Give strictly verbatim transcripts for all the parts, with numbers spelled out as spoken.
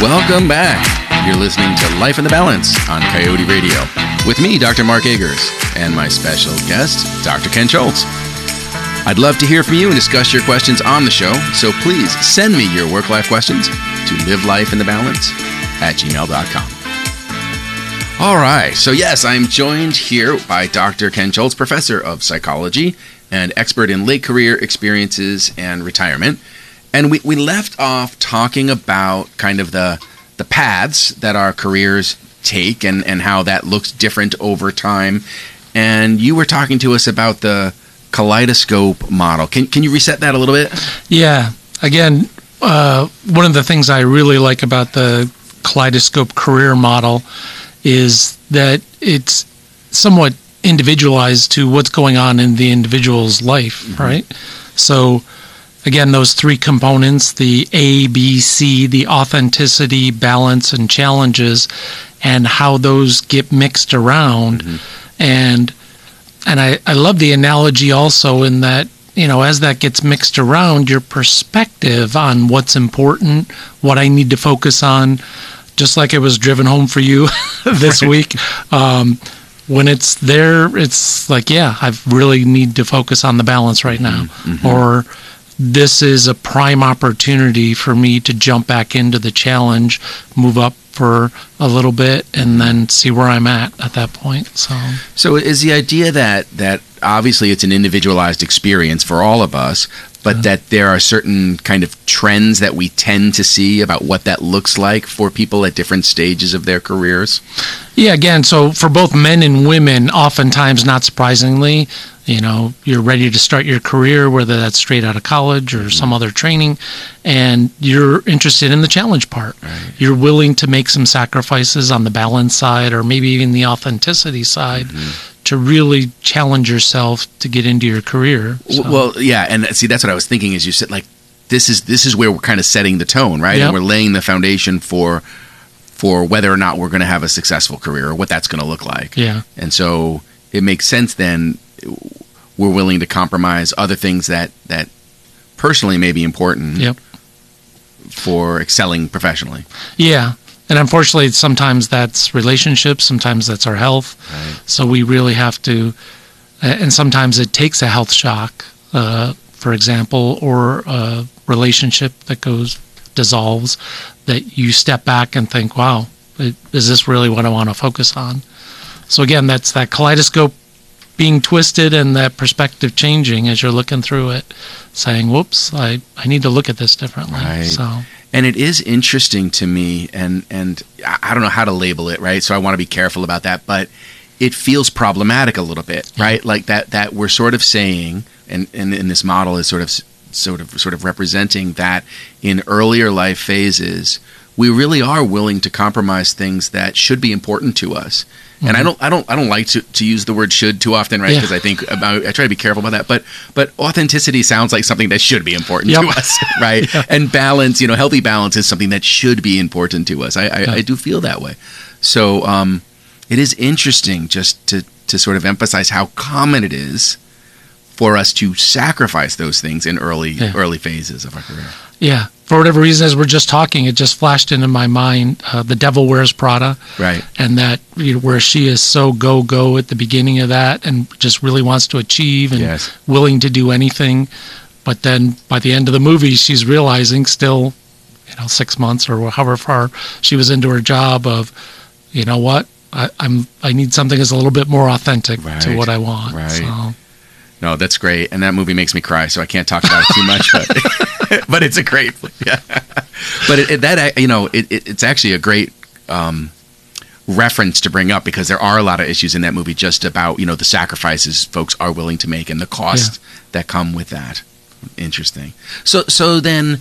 Welcome back. You're listening to Life in the Balance on Coyote Radio with me, Doctor Mark Agers, and my special guest, Doctor Ken Schultz. I'd love to hear from you and discuss your questions on the show, so please send me your work-life questions to livelifeinthebalance at gmail dot com. All right, so yes, I'm joined here by Doctor Ken Schultz, professor of psychology and expert in late career experiences and retirement. And we, we left off talking about kind of the the paths that our careers take and, and how that looks different over time. And you were talking to us about the kaleidoscope model. Can can you reset that a little bit? Yeah. Again, uh, one of the things I really like about the kaleidoscope career model is that it's somewhat individualized to what's going on in the individual's life, mm-hmm. right? So, again, those three components, the A, B, C, the authenticity, balance, and challenges, and how those get mixed around. Mm-hmm. And and I, I love the analogy also in that, you know, as that gets mixed around, your perspective on what's important, what I need to focus on, just like it was driven home for you this right. week, um, when it's there, it's like, yeah, I really need to focus on the balance right now. Mm-hmm. Or this is a prime opportunity for me to jump back into the challenge, move up for a little bit, and then see where I'm at at that point. So, so is the idea that that obviously it's an individualized experience for all of us, but yeah. that there are certain kind of trends that we tend to see about what that looks like for people at different stages of their careers? Yeah, again, so for both men and women, oftentimes, not surprisingly, you know, you're ready to start your career, whether that's straight out of college or mm-hmm. some other training, and you're interested in the challenge part. Right. You're willing to make some sacrifices on the balance side or maybe even the authenticity side mm-hmm. to really challenge yourself to get into your career. So. Well, yeah, and see, that's what I was thinking is you said, like, this is this is where we're kind of setting the tone, right? Yep. And we're laying the foundation for for whether or not we're going to have a successful career or what that's going to look like. Yeah. And so it makes sense then we're willing to compromise other things that, that personally may be important yep. for excelling professionally. Yeah. And unfortunately, sometimes that's relationships, sometimes that's our health. Right. So we really have to, and sometimes it takes a health shock, uh, for example, or a relationship that goes, dissolves, that you step back and think, wow, is this really what I want to focus on? So again, that's that kaleidoscope being twisted and that perspective changing as you're looking through it, saying, whoops, I, I need to look at this differently. Right. So, and it is interesting to me, and, and I don't know how to label it, right? So I want to be careful about that, but it feels problematic a little bit, right? Yeah. Like that that we're sort of saying, and, and, and this model is sort of sort of sort of representing that in earlier life phases, we really are willing to compromise things that should be important to us. Mm-hmm. And I don't, I don't, I don't like to, to use the word "should" too often, right? Because yeah. I think about, I try to be careful about that. But, but authenticity sounds like something that should be important yep. to us, right? yeah. And balance, you know, healthy balance is something that should be important to us. I, I, yeah. I do feel that way. So um, it is interesting just to to sort of emphasize how common it is for us to sacrifice those things in early yeah. early phases of our career. Yeah. For whatever reason, as we're just talking, it just flashed into my mind, uh, The Devil Wears Prada. Right. And that, you know, where she is so go-go at the beginning of that and just really wants to achieve and yes. willing to do anything. But then by the end of the movie, she's realizing still, you know, six months or however far she was into her job of, you know what, I, I'm I need something that's a little bit more authentic right. to what I want. Right. So. No, that's great. And that movie makes me cry, so I can't talk about it too much. But, but it's a great, yeah. But it, it, that, you know, it, it, it's actually a great um, reference to bring up because there are a lot of issues in that movie just about, you know, the sacrifices folks are willing to make and the cost yeah. that come with that. Interesting. So, so then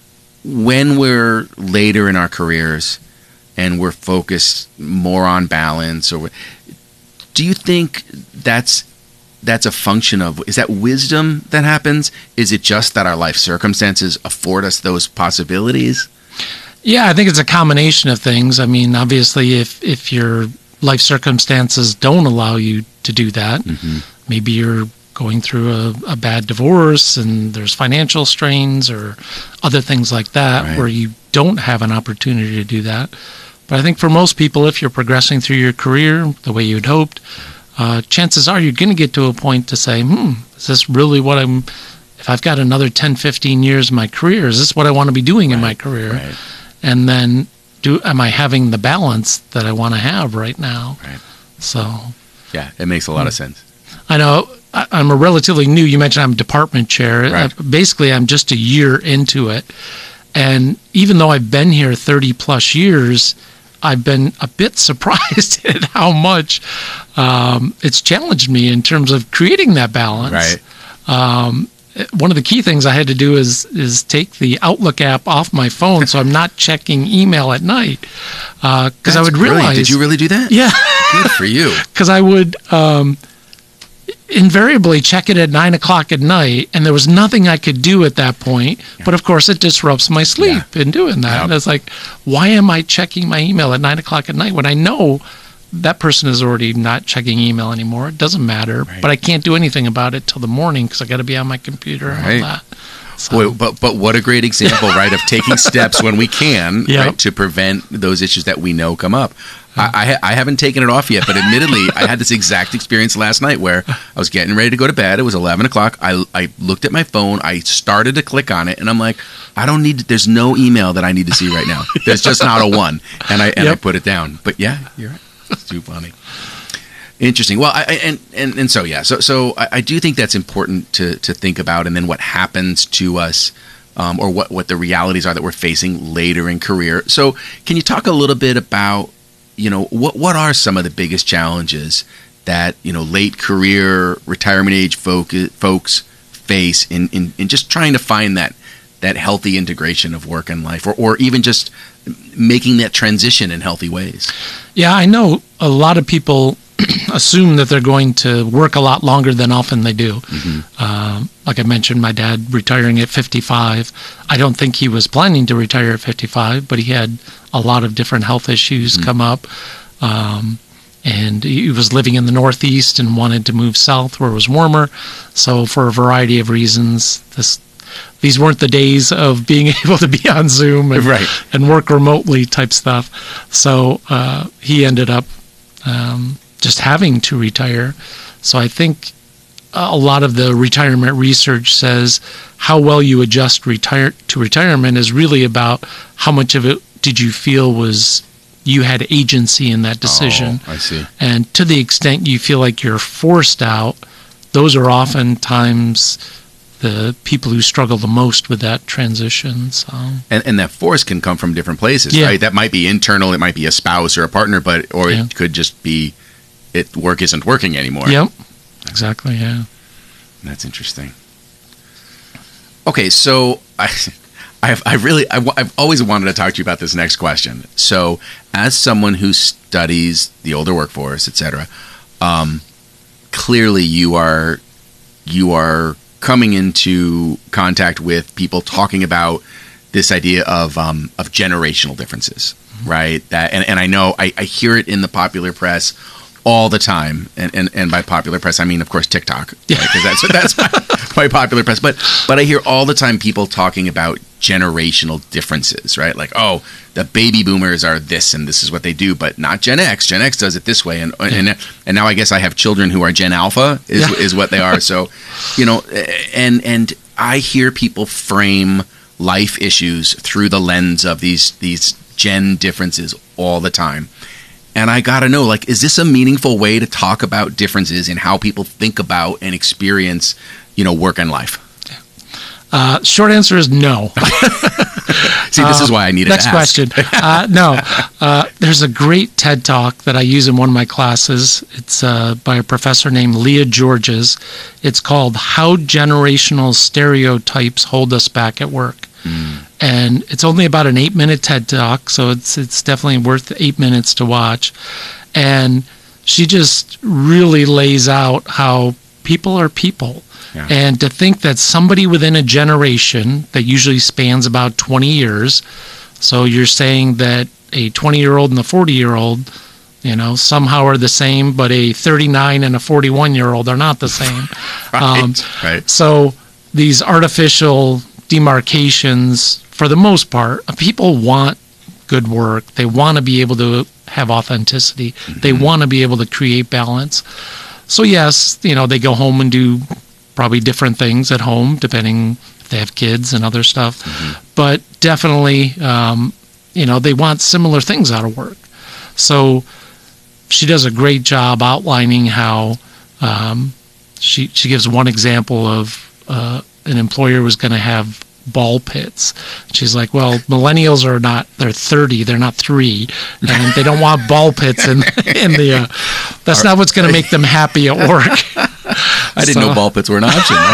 when we're later in our careers and we're focused more on balance, or do you think that's that's a function of, is that wisdom that happens? Is it just that our life circumstances afford us those possibilities? Yeah, I think it's a combination of things. I mean, obviously, if if your life circumstances don't allow you to do that, mm-hmm. maybe you're going through a, a bad divorce and there's financial strains or other things like that, right. where you don't have an opportunity to do that. But I think for most people, if you're progressing through your career the way you'd hoped, uh, chances are you're going to get to a point to say, hmm, is this really what I'm, if I've got another ten, fifteen years in my career, is this what I want to be doing right, in my career? Right. And then do am I having the balance that I want to have right now? Right. So. Yeah, it makes a lot of sense. I know. I, I'm a relatively new, you mentioned I'm department chair. Right. Uh, basically, I'm just a year into it. And even though I've been here thirty plus years, I've been a bit surprised at how much um, it's challenged me in terms of creating that balance. Right. Um, one of the key things I had to do is is take the Outlook app off my phone so I'm not checking email at night. Because uh, I would brilliant. realize... Did you really do that? Yeah. Good for you. Because I would... Um, invariably check it at nine o'clock at night, and there was nothing I could do at that point. Yeah. But of course, it disrupts my sleep yeah. in doing that. Yep. And it's like, why am I checking my email at nine o'clock at night when I know that person is already not checking email anymore? It doesn't matter, right. but I can't do anything about it till the morning because I got to be on my computer right. and all that. So. Boy, but but what a great example, right, of taking steps when we can yep. right, to prevent those issues that we know come up. I, I I haven't taken it off yet, but admittedly, I had this exact experience last night where I was getting ready to go to bed. It was eleven o'clock. I, I looked at my phone. I started to click on it, and I'm like, I don't need to, there's no email that I need to see right now. There's just not a one. And I and yep. I put it down. But yeah, you're right. It's too funny. Interesting. Well, I, and, and, and so, yeah, so so I, I do think that's important to, to think about, and then what happens to us um, or what, what the realities are that we're facing later in career. So can you talk a little bit about, you know, what what are some of the biggest challenges that, you know, late career, retirement age folk, folks face in, in, in just trying to find that that healthy integration of work and life, or, or even just making that transition in healthy ways? Yeah, I know a lot of people assume that they're going to work a lot longer than often they do. Mm-hmm. Uh, like I mentioned, my dad retiring at fifty-five. I don't think he was planning to retire at fifty-five, but he had a lot of different health issues mm-hmm. come up. Um, and he was living in the Northeast and wanted to move south where it was warmer. So for a variety of reasons, this these weren't the days of being able to be on Zoom and, right. and work remotely type stuff. So uh, he ended up um, just having to retire. So I think a lot of the retirement research says how well you adjust retire to retirement is really about how much of it did you feel was you had agency in that decision. Oh, I see. And to the extent you feel like you're forced out, those are oftentimes the people who struggle the most with that transition. So. And, and that force can come from different places, yeah. right? That might be internal, it might be a spouse or a partner, but or yeah. it could just be it work isn't working anymore. Yep, exactly, yeah. That's interesting. Okay, so I, I've I really I've, I've always wanted to talk to you about this next question. So, as someone who studies the older workforce, et cetera, um, clearly you are you are coming into contact with people talking about this idea of um, of generational differences, mm-hmm. right? That and, and I know I, I hear it in the popular press all the time, and, and, and by popular press I mean, of course, TikTok, because right? that's that's my, my popular press. But but I hear all the time people talking about generational differences, right? Like, oh, the baby boomers are this, and this is what they do, but not Gen X. Gen X does it this way, and yeah. and and now I guess I have children who are Gen Alpha, is yeah. is what they are. So, you know, and and I hear people frame life issues through the lens of these these gen differences all the time. And I got to know, like, is this a meaningful way to talk about differences in how people think about and experience, you know, work and life? Uh, short answer is no. See, this uh, is why I needed next to ask. Next question. Uh, no. Uh, there's a great TED Talk that I use in one of my classes. It's uh, by a professor named Leah Georges. It's called How Generational Stereotypes Hold Us Back at Work. Mm. And it's only about an eight-minute TED Talk, so it's it's definitely worth eight minutes to watch. And she just really lays out how people are people. Yeah. And to think that somebody within a generation that usually spans about twenty years, so you're saying that a twenty-year-old and a forty-year-old, you know, somehow are the same, but a thirty-nine and a forty-one-year-old are not the same. right, um, right. So these artificial demarcations for the most part, people want good work. They want to be able to have authenticity. Mm-hmm. They want to be able to create balance. So yes, you know, they go home and do probably different things at home, depending if they have kids and other stuff. Mm-hmm. But definitely, um, you know, they want similar things out of work. So she does a great job outlining how um, she she gives one example of uh, an employer was going to have ball pits. She's like, well, millennials are not, they're thirty, they're not three, and they don't want ball pits in, in the, uh, that's not what's going to make them happy at work. I didn't so, know ball pits were an option. All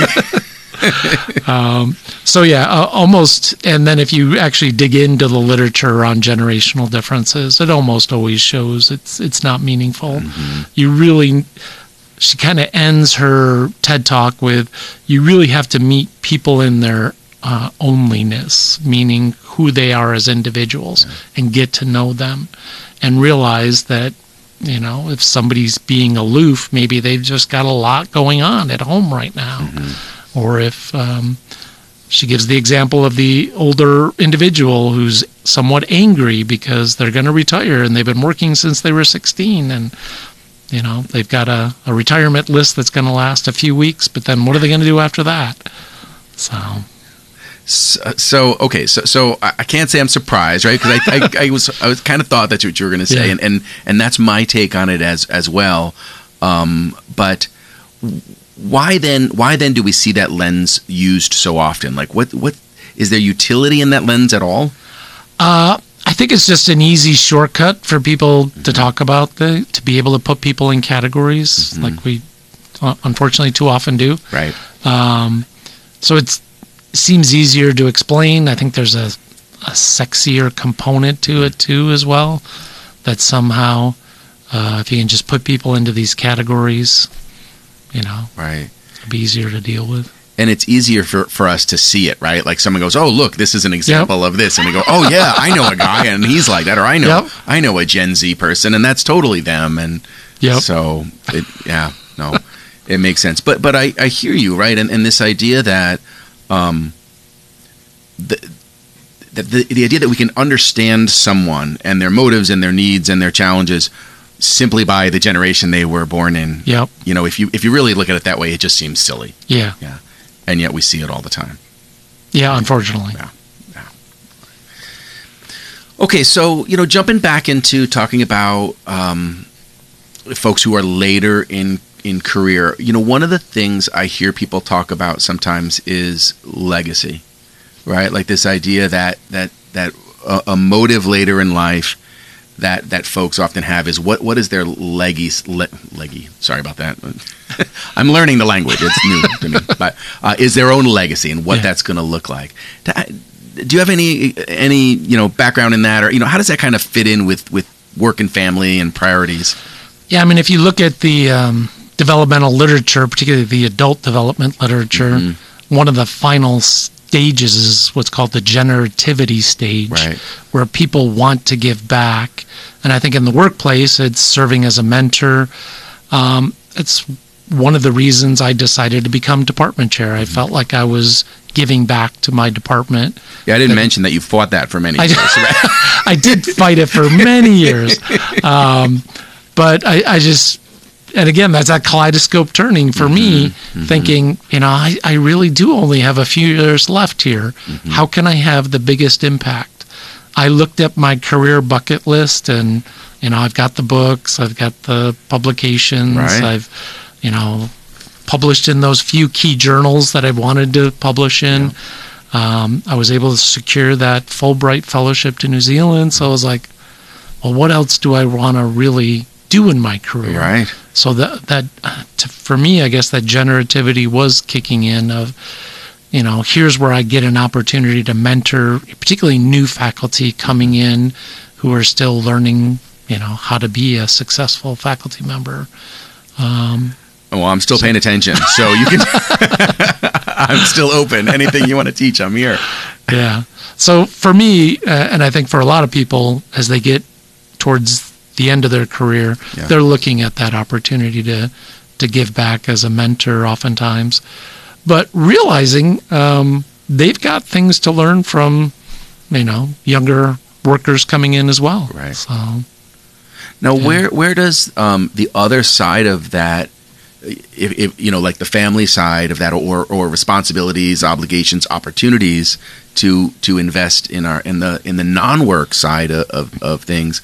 right. um, so yeah, uh, almost, and then if you actually dig into the literature on generational differences, it almost always shows it's it's not meaningful. Mm-hmm. You really, she kind of ends her TED Talk with, you really have to meet people in their uh, onlyness, meaning who they are as individuals, yeah. and get to know them and realize that, you know, if somebody's being aloof, maybe they've just got a lot going on at home right now. Mm-hmm. Or if um, she gives the example of the older individual who's somewhat angry because they're going to retire and they've been working since they were sixteen, and you know, they've got a, a retirement list that's going to last a few weeks, but then what are they going to do after that? So, so, so okay, so so I can't say I'm surprised, right? Because I, I I was I was kind of thought that's what you were going to say, yeah. and, and and that's my take on it as as well. Um, but why then? Why then do we see that lens used so often? Like, what what is there utility in that lens at all? Uh. I think it's just an easy shortcut for people mm-hmm. to talk about, the to be able to put people in categories, mm-hmm. like we uh, unfortunately too often do. Right. Um, so it's, it seems easier to explain. I think there's a, a sexier component to it too as well, that somehow uh, if you can just put people into these categories, you know, right, it'll be easier to deal with. And it's easier for, for us to see it, right? Like someone goes, oh, look, this is an example yep. of this. And we go, oh, yeah, I know a guy, and he's like that. Or I know yep. I know a Gen Z person, and that's totally them. And yep. so, it, yeah, no, it makes sense. But but I, I hear you, right? And, and this idea that um, the, the, the, the idea that we can understand someone and their motives and their needs and their challenges simply by the generation they were born in. Yep. You know, if you if you really look at it that way, it just seems silly. Yeah. Yeah. And yet we see it all the time. Yeah, unfortunately. Yeah. Yeah. Okay, so, you know, jumping back into talking about um, folks who are later in, in career, you know, one of the things I hear people talk about sometimes is legacy, right? Like this idea that that that a, a motive later in life that that folks often have is what what is their leggy le, leggy sorry about that I'm learning the language, it's new to me, but uh, is their own legacy and what yeah. that's going to look like. Do you have any any you know background in that, or you know how does that kind of fit in with with work and family and priorities? Yeah, I mean, if you look at the um, developmental literature, particularly the adult development literature, mm-hmm. one of the final stages is what's called the generativity stage, right. where people want to give back. And I think in the workplace, it's serving as a mentor. Um, it's one of the reasons I decided to become department chair. I mm-hmm. felt like I was giving back to my department. Yeah, I didn't and, mention that you fought that for many I, years. Right? I did fight it for many years. Um, but I, I just... And again, that's that kaleidoscope turning for mm-hmm, me, mm-hmm. thinking, you know, I, I really do only have a few years left here. Mm-hmm. How can I have the biggest impact? I looked at my career bucket list, and, you know, I've got the books, I've got the publications, right. I've, you know, published in those few key journals that I wanted to publish in. Yeah. Um, I was able to secure that Fulbright fellowship to New Zealand. So I was like, well, what else do I want to really do in my career? Right. So that that to, for me, I guess that generativity was kicking in of, you know, here's where I get an opportunity to mentor, particularly new faculty coming in who are still learning, you know, how to be a successful faculty member. Um, well, I'm still so. paying attention, so you can. I'm still open. Anything you want to teach, I'm here. Yeah. So for me, uh, and I think for a lot of people, as they get towards the end of their career, yeah. they're looking at that opportunity to to give back as a mentor oftentimes, but realizing um, they've got things to learn from, you know, younger workers coming in as well. Right. So, now, yeah. where where does um, the other side of that, if, if you know, like the family side of that, or or responsibilities, obligations, opportunities to to invest in our in the in the non-work side of, of, of things,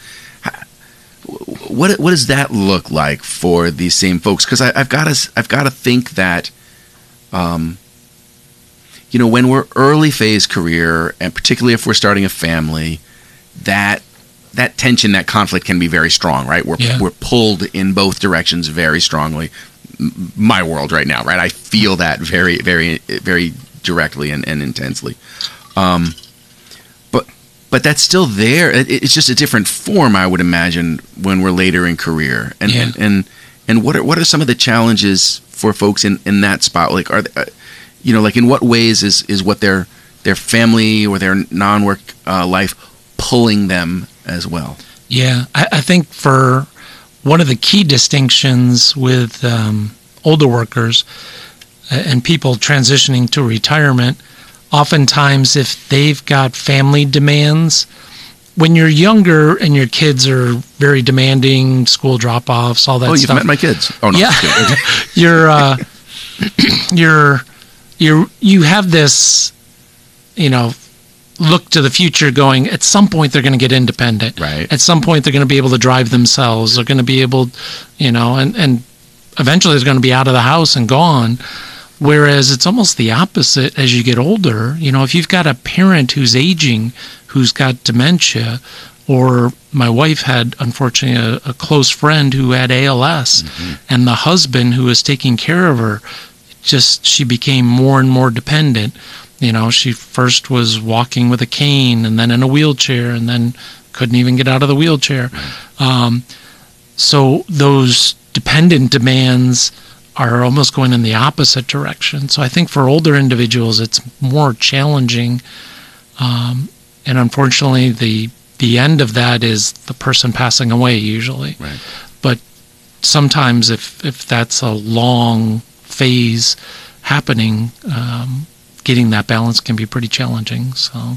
what what does that look like for these same folks? Because I've got to I've got to think that, um, you know, when we're early phase career, and particularly if we're starting a family, that that tension, that conflict can be very strong, right? We're yeah. we're pulled in both directions very strongly. M- my world right now, right? I feel that very, very, very directly and, and intensely. Um, but but that's still there. It, it's just a different form, I would imagine, when we're later in career. And yeah. and, and and what are what are some of the challenges for folks in, in that spot? Like, are they, uh, you know, like in what ways is is what their their family or their non-work uh, life pulling them as well? Yeah, I, I think for one of the key distinctions with um, older workers and people transitioning to retirement, oftentimes if they've got family demands, when you're younger and your kids are very demanding, school drop-offs, all that oh, stuff. Oh, you've met my kids. Oh, no. Yeah. you're, uh, you're, you're, you have this, you know, look to the future going, at some point they're going to get independent. Right. At some point they're going to be able to drive themselves. They're going to be able, you know, and, and eventually they're going to be out of the house and gone. Whereas it's almost the opposite as you get older. You know, if you've got a parent who's aging, who's got dementia, or my wife had, unfortunately, a, a close friend who had A L S, mm-hmm. and the husband who was taking care of her, just, she became more and more dependent. You know, she first was walking with a cane and then in a wheelchair and then couldn't even get out of the wheelchair. Um, so those dependent demands are almost going in the opposite direction. So I think for older individuals, it's more challenging. Um, and unfortunately, the the end of that is the person passing away usually. Right. But sometimes if, if that's a long phase happening, um, getting that balance can be pretty challenging. So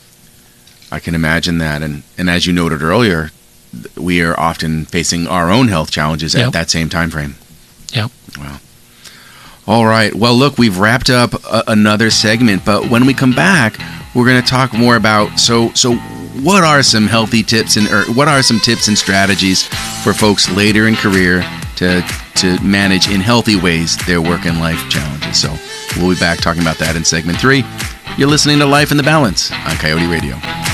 I can imagine that. And, and as you noted earlier, we are often facing our own health challenges at yep. that same time frame. Yep. Wow. All right. Well, look, we've wrapped up a, another segment, but when we come back, we're going to talk more about, so so what are some healthy tips and or what are some tips and strategies for folks later in career to to manage in healthy ways their work and life challenges. So we'll be back talking about that in segment three. You're listening to Life in the Balance on Coyote Radio.